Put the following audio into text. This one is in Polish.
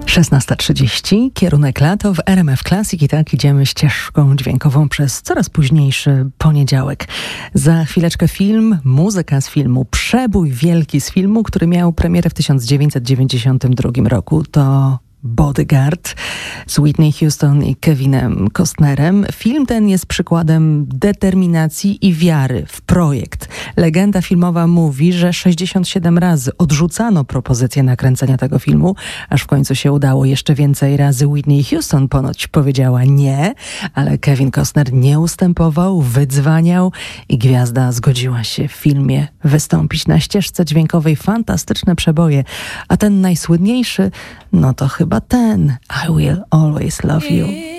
16:30, kierunek lato w RMF Classic i tak idziemy ścieżką dźwiękową przez coraz późniejszy poniedziałek. Za chwileczkę film, muzyka z filmu, przebój wielki z filmu, który miał premierę w 1992 roku. To Bodyguard z Whitney Houston i Kevinem Costnerem. Film ten jest przykładem determinacji i wiary w projekt. Legenda filmowa mówi, że 67 razy odrzucano propozycję nakręcenia tego filmu, aż w końcu się udało. Jeszcze więcej razy Whitney Houston ponoć powiedziała nie, ale Kevin Costner nie ustępował, wydzwaniał i gwiazda zgodziła się w filmie wystąpić. Na ścieżce dźwiękowej fantastyczne przeboje, a ten najsłynniejszy, no to chyba ten I Will Always Love You.